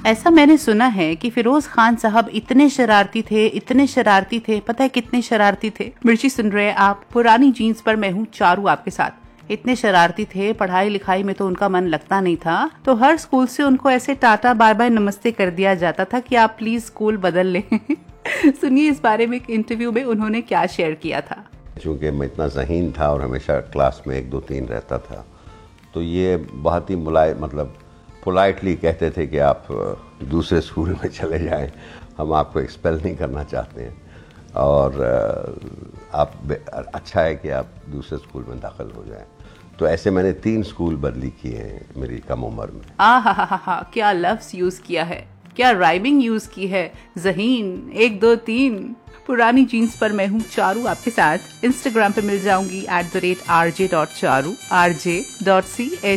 ऐसा मैंने सुना है कि फिरोज खान साहब इतने शरारती थे, पता है कितने शरारती थे। मिर्ची सुन रहे हैं आप पुरानी जीन्स पर, मैं हूँ चारू आपके साथ। इतने शरारती थे, पढ़ाई लिखाई में तो उनका मन लगता नहीं था, तो हर स्कूल से उनको ऐसे टाटा बाय बाय नमस्ते कर दिया जाता था कि आप प्लीज स्कूल बदल लें। सुनिए इस बारे में एक इंटरव्यू में उन्होंने क्या शेयर किया था। चूँकि मैं इतना ज़हीन था और हमेशा क्लास में 1 2 3 रहता था, तो ये बहुत ही मतलब पोलाइटली कहते थे कि आप दूसरे स्कूल में चले जाएं, हम आपको एक्सपेल नहीं करना चाहते हैं, और अच्छा है कि आप दूसरे स्कूल में दाखिल हो जाएं। तो ऐसे मैंने 3 स्कूल बदली किए हैं मेरी कम उम्र में। हा, क्या लफ्ज यूज किया है, क्या राइमिंग यूज की है। ज़हीन 1 2 3। पुरानी जीन्स पर मैं हूँ चारू आपके साथ। इंस्टाग्राम पे मिल जाऊंगी @rj.charu, rj.ch